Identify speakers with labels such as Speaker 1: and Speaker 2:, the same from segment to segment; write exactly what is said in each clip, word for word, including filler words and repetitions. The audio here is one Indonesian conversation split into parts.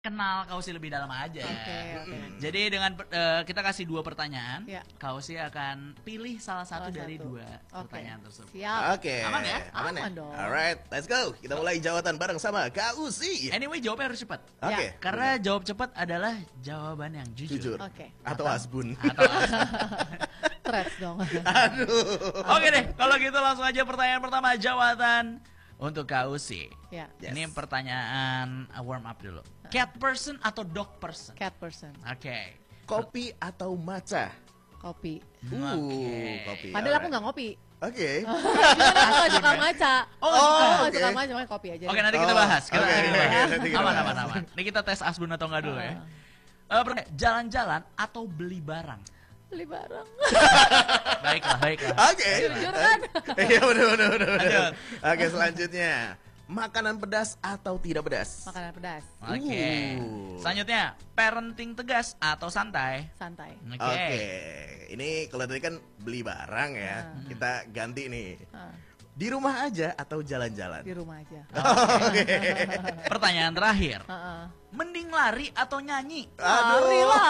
Speaker 1: kenal Kausi lebih dalam aja.
Speaker 2: Oke, oke.
Speaker 1: Jadi dengan uh, kita kasih dua pertanyaan,
Speaker 2: Ya.
Speaker 1: Kausi akan pilih salah satu
Speaker 2: Salah
Speaker 1: dari
Speaker 2: satu.
Speaker 1: dua
Speaker 2: Oke.
Speaker 1: pertanyaan tersebut.
Speaker 2: Siap.
Speaker 3: Oke.
Speaker 1: Aman ya?
Speaker 3: Aman ya?
Speaker 2: Aman dong.
Speaker 3: Alright, let's go. Kita mulai jawaban bareng sama Kak Uzi.
Speaker 1: Anyway, jawabnya harus cepat.
Speaker 3: Oke.
Speaker 2: Ya.
Speaker 1: Karena jawab cepat adalah jawaban yang jujur.
Speaker 3: Jujur.
Speaker 2: Oke.
Speaker 3: Atau asbun.
Speaker 1: Atau
Speaker 2: Threads dong.
Speaker 3: Aduh.
Speaker 1: Oke deh, kalau gitu langsung aja pertanyaan pertama, jawaban untuk Kausi.
Speaker 2: Ya.
Speaker 3: Yes.
Speaker 1: Ini pertanyaan uh, warm up dulu. Cat person atau dog person?
Speaker 2: Cat person.
Speaker 1: Oke.
Speaker 3: Kopi atau matcha?
Speaker 2: Kopi.
Speaker 3: Uh,
Speaker 1: Oke.
Speaker 3: kopi.
Speaker 2: Padahal aku
Speaker 3: alright.
Speaker 2: nggak ngopi.
Speaker 3: Oke.
Speaker 2: Cuman aku nggak suka matcha.
Speaker 1: Oh,
Speaker 3: Oh,
Speaker 2: Aku nggak
Speaker 3: oke.
Speaker 2: suka matcha, makanya kopi aja.
Speaker 1: Oke,
Speaker 2: deh.
Speaker 1: nanti kita
Speaker 3: Oh,
Speaker 1: bahas. Kita
Speaker 3: oke,
Speaker 1: nanti kita
Speaker 3: oke,
Speaker 1: bahas.
Speaker 3: nanti kita
Speaker 1: Aman,
Speaker 3: bahas.
Speaker 1: aman, aman. Ini kita tes asbun atau enggak dulu ya.
Speaker 2: Ah.
Speaker 1: Eh, per- jalan-jalan atau beli barang?
Speaker 2: Beli barang.
Speaker 1: Baiklah, baiklah.
Speaker 3: Oke.
Speaker 2: Jujur kan?
Speaker 3: Iya benar benar benar. benar.
Speaker 1: Lanjut.
Speaker 3: Oke, selanjutnya. Makanan pedas atau tidak pedas?
Speaker 2: Makanan pedas.
Speaker 1: Oke.
Speaker 3: Uh.
Speaker 1: Selanjutnya, parenting tegas atau santai?
Speaker 2: Santai.
Speaker 1: Oke.
Speaker 3: Oke. Ini kalau tadi kan beli barang ya.
Speaker 2: Ah.
Speaker 3: Kita ganti nih.
Speaker 2: Ah,
Speaker 3: Di rumah aja atau jalan-jalan?
Speaker 2: di rumah aja.
Speaker 1: Pertanyaan terakhir.
Speaker 2: Heeh.
Speaker 1: Mending lari atau nyanyi?
Speaker 2: Lari lah.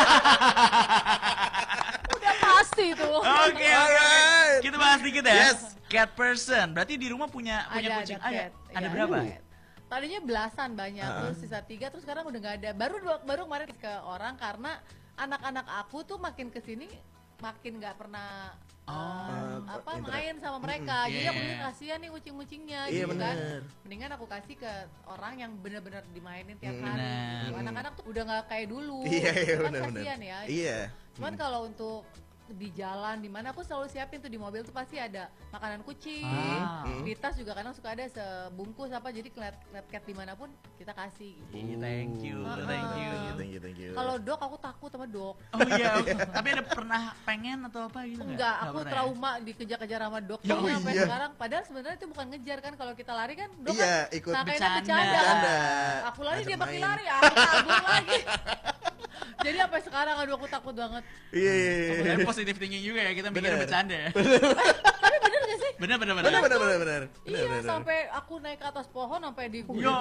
Speaker 2: Udah pasti tuh.
Speaker 1: Oke, oke, oke.
Speaker 3: Alright.
Speaker 1: Kita bahas dikit ya.
Speaker 3: Yes.
Speaker 1: Cat person. Berarti di rumah punya punya
Speaker 2: Ada,
Speaker 1: kucing.
Speaker 2: ada
Speaker 1: Ada,
Speaker 2: cat.
Speaker 1: ada
Speaker 2: Iya,
Speaker 1: berapa?
Speaker 2: cat. Tadinya belasan banyak,
Speaker 3: Ah.
Speaker 2: terus sisa tiga, terus sekarang udah nggak ada. Baru dua- baru kemarin ke orang karena anak-anak aku tuh makin kesini makin nggak pernah
Speaker 1: Oh.
Speaker 2: um,
Speaker 3: Uh,
Speaker 2: apa
Speaker 3: interaksi.
Speaker 2: main sama mereka.
Speaker 1: Mm-mm,
Speaker 2: Jadi aku
Speaker 1: yeah.
Speaker 2: bilang kasihan nih kucing-kucingnya
Speaker 3: Iya,
Speaker 2: gitu kan.
Speaker 3: bener.
Speaker 2: Mendingan aku kasih ke orang yang benar-benar dimainin tiap
Speaker 3: Mm,
Speaker 2: hari.
Speaker 1: bener.
Speaker 2: gitu. Anak-anak tuh udah nggak kayak dulu.
Speaker 3: Iya, iya
Speaker 2: Kan
Speaker 3: benar benar.
Speaker 2: kasihan ya.
Speaker 3: Iya.
Speaker 2: Cuman
Speaker 3: Hmm.
Speaker 2: kalau untuk di jalan di mana aku selalu siapin tuh di mobil tuh pasti ada makanan kucing.
Speaker 1: Ah.
Speaker 3: Hmm.
Speaker 2: Di tas juga kadang suka ada sebungkus apa, jadi ngeliat ngeliat cat dimanapun kita kasih gitu.
Speaker 1: Iya, thank you,
Speaker 2: Ah.
Speaker 1: thank you.
Speaker 3: Thank you, thank you, thank you.
Speaker 2: Kalau dog aku takut sama dog.
Speaker 1: Oh iya, tapi ada pernah pengen atau apa gitu nggak?
Speaker 2: Enggak,
Speaker 1: Nggak
Speaker 2: aku
Speaker 1: pernah ya?
Speaker 2: trauma dikejar-kejar sama dog.
Speaker 1: Ya,
Speaker 2: Pokoknya
Speaker 3: oh
Speaker 2: sampai
Speaker 3: iya.
Speaker 2: sekarang padahal sebenarnya itu bukan ngejar kan, kalau kita lari kan dog
Speaker 3: Iya,
Speaker 2: kan
Speaker 3: ikut
Speaker 2: nah, kayaknya
Speaker 1: bercanda.
Speaker 2: bercanda.
Speaker 3: Bercanda.
Speaker 2: Aku lari
Speaker 3: Ngajak
Speaker 2: dia makin
Speaker 3: main.
Speaker 2: lari, aku kabur lagi. Jadi sampai sekarang aduh aku takut banget.
Speaker 3: Iya, iya, iya.
Speaker 1: Tapi positif thinking juga ya, kita mikirnya
Speaker 3: Bener.
Speaker 1: bercanda ya.
Speaker 2: Tapi bener gak sih?
Speaker 1: Bener, bener,
Speaker 3: Benar
Speaker 1: bener.
Speaker 3: benar benar benar.
Speaker 2: Iya, sampai aku naik ke atas pohon sampai di
Speaker 1: Yo.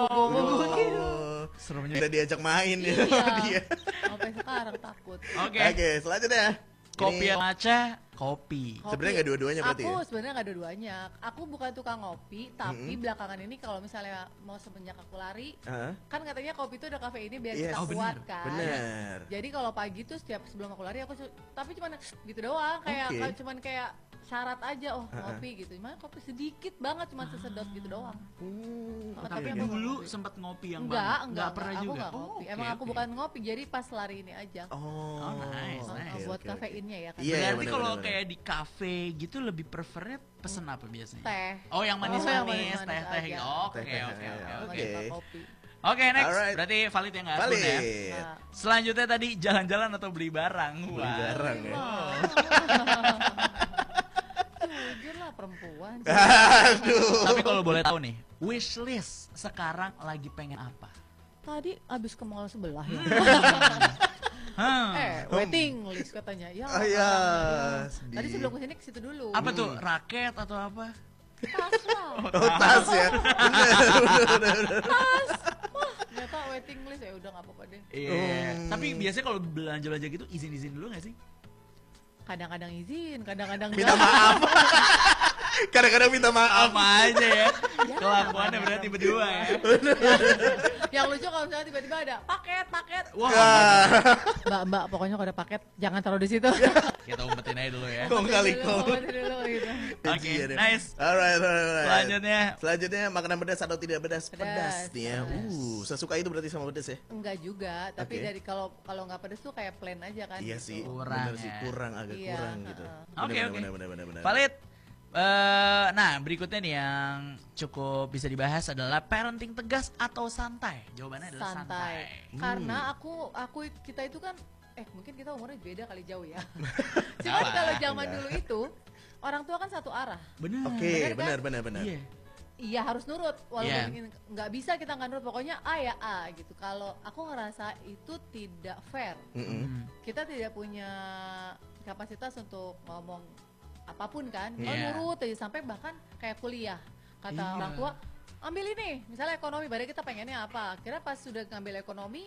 Speaker 3: Oh,
Speaker 1: Seremnya.
Speaker 3: udah diajak main ya
Speaker 2: Iya.
Speaker 3: sama dia.
Speaker 2: Sampai sekarang takut.
Speaker 1: Oke,
Speaker 3: Oke, selanjutnya.
Speaker 1: kopi
Speaker 3: Ini
Speaker 1: atau matcha? Kopi.
Speaker 2: Kopi.
Speaker 3: Sebenarnya nggak dua-duanya berarti
Speaker 2: Aku
Speaker 3: ya?
Speaker 2: sebenarnya nggak dua-duanya. Aku bukan tukang ngopi, tapi belakangan ini kalau misalnya mau semenjak aku lari,
Speaker 3: Hah?
Speaker 2: kan katanya kopi itu ada kafeinnya biar
Speaker 3: Yes.
Speaker 2: kita
Speaker 1: Oh,
Speaker 2: kuat
Speaker 1: bener.
Speaker 2: kan.
Speaker 3: Benar.
Speaker 2: Jadi kalau pagi tuh setiap sebelum aku lari aku su- tapi cuman gitu doang, kayak
Speaker 3: Oke.
Speaker 2: kayak cuman kayak syarat aja oh
Speaker 3: Uh-uh.
Speaker 2: ngopi gitu. Cuman kopi sedikit banget cuman sesedot gitu doang.
Speaker 3: Hmm,
Speaker 2: Oh,
Speaker 3: oke,
Speaker 1: Tapi
Speaker 2: tapi
Speaker 3: oke.
Speaker 2: aku
Speaker 1: dulu
Speaker 2: ngopi.
Speaker 1: sempat ngopi yang
Speaker 2: Enggak,
Speaker 1: banget?
Speaker 2: enggak,
Speaker 1: pernah
Speaker 2: enggak.
Speaker 1: juga.
Speaker 2: Aku enggak
Speaker 1: Oh,
Speaker 2: ngopi.
Speaker 1: oke,
Speaker 2: Emang aku
Speaker 1: oke.
Speaker 2: bukan ngopi, jadi pas lari ini aja.
Speaker 3: Oh,
Speaker 1: Oh, nice,
Speaker 2: Oh,
Speaker 1: nice.
Speaker 2: oh, buat
Speaker 3: oke, oke.
Speaker 2: kafeinnya ya kan.
Speaker 3: Iya,
Speaker 1: Berarti
Speaker 3: bener,
Speaker 1: kalau
Speaker 3: bener,
Speaker 1: kayak di kafe gitu lebih prefernya pesen apa biasanya?
Speaker 2: Teh.
Speaker 1: Oh, yang
Speaker 2: Oh, yang
Speaker 1: manis-manis,
Speaker 2: manis-manis
Speaker 1: teh-teh
Speaker 2: aja.
Speaker 1: gitu. Oke,
Speaker 3: Teh-teh,
Speaker 1: oke,
Speaker 3: ya,
Speaker 1: oke,
Speaker 2: Aku
Speaker 1: oke.
Speaker 3: oke.
Speaker 2: suka kopi.
Speaker 1: Oke, next.
Speaker 3: Alright.
Speaker 1: Berarti valid ya nggak Asbun
Speaker 3: Valid.
Speaker 1: ya?
Speaker 2: Nah,
Speaker 1: Selanjutnya tadi jalan-jalan atau beli barang?
Speaker 3: Beli
Speaker 1: Wah.
Speaker 3: barang ya.
Speaker 2: jujur lah perempuan.
Speaker 3: Aduh.
Speaker 1: Tapi kalau boleh tahu nih, wishlist sekarang lagi pengen apa?
Speaker 2: Tadi abis ke mall sebelah ya.
Speaker 1: Hmm.
Speaker 2: Eh, waiting list katanya. Ya.
Speaker 3: Oh iya,
Speaker 2: makanya.
Speaker 3: sedih.
Speaker 2: Tadi sebelum kesini ke situ dulu.
Speaker 1: Apa tuh? Raket atau apa?
Speaker 2: Tas lah.
Speaker 3: Oh, tas ya. Bener, bener, bener, bener.
Speaker 2: Tas. Wah, ternyata waiting list ya udah nggak apa-apa deh.
Speaker 1: Iya.
Speaker 3: Hmm.
Speaker 1: Tapi biasanya kalau belanja-belanja gitu izin-izin dulu nggak sih?
Speaker 2: Kadang-kadang izin, kadang-kadang
Speaker 3: Minta
Speaker 2: enggak.
Speaker 3: maaf. Kadang-kadang minta maaf.
Speaker 1: Apa aja ya?
Speaker 2: Ya,
Speaker 1: Kelakuannya
Speaker 2: namanya
Speaker 1: berarti
Speaker 2: dong.
Speaker 1: berdua ya.
Speaker 2: Yang lucu kalau misalnya tiba-tiba ada paket, paket.
Speaker 1: Wah,
Speaker 3: Ah,
Speaker 2: Mbak, mbak, pokoknya kalau ada paket jangan taruh di situ.
Speaker 1: kita umpetin aja dulu ya.
Speaker 3: kong kali
Speaker 2: Dulu,
Speaker 3: kong.
Speaker 2: ngomongin dulu gitu.
Speaker 1: Oke,
Speaker 3: Iya deh.
Speaker 1: nice.
Speaker 3: Alright, alright, alright.
Speaker 1: Selanjutnya,
Speaker 3: Selanjutnya makanan pedas atau tidak pedas?
Speaker 2: Pedas,
Speaker 3: Pedas nih ya.
Speaker 2: pedas.
Speaker 3: Uh, sesuka itu berarti sama pedas ya?
Speaker 2: Enggak juga, tapi
Speaker 3: Oke.
Speaker 2: dari kalau kalau nggak pedes tuh kayak plain aja kan.
Speaker 3: Iya
Speaker 2: gitu.
Speaker 3: sih,
Speaker 1: Kurang
Speaker 3: bener sih
Speaker 1: ya.
Speaker 3: kurang agak
Speaker 2: Iya,
Speaker 3: kurang gitu.
Speaker 2: heeh.
Speaker 3: Bener,
Speaker 1: Oke,
Speaker 3: bener,
Speaker 1: oke.
Speaker 3: bener, bener, bener, bener.
Speaker 1: valid. Eh, nah, berikutnya nih yang cukup bisa dibahas adalah parenting tegas atau santai. Jawabannya adalah santai.
Speaker 2: Santai.
Speaker 3: Hmm.
Speaker 2: Karena aku aku kita itu kan eh mungkin kita umurnya beda kali jauh ya. Cuman
Speaker 1: Salah.
Speaker 2: kalau zaman
Speaker 3: Enggak.
Speaker 2: dulu itu orang tua kan satu arah.
Speaker 1: Benar.
Speaker 3: Oke,
Speaker 2: Bener kan?
Speaker 3: benar benar benar.
Speaker 1: Iya.
Speaker 2: Iya harus nurut, walaupun
Speaker 1: Iya.
Speaker 2: ingin- nggak bisa kita nggak nurut, pokoknya A ya A gitu. Kalau aku ngerasa itu tidak fair,
Speaker 3: Mm-mm.
Speaker 1: Hmm.
Speaker 2: kita tidak punya kapasitas untuk ngomong apapun kan. Oh
Speaker 1: Iya.
Speaker 2: nurut aja sampai bahkan kayak kuliah kata
Speaker 1: Iya.
Speaker 2: orang tua, ambil ini, misalnya ekonomi, padahal kita pengennya apa? Akhirnya pas sudah ngambil ekonomi,